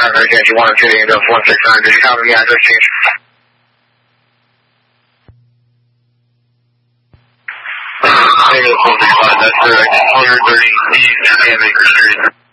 again, you want to get into 169. Did you copy the address change? That's correct. 130 East Hamaker Street.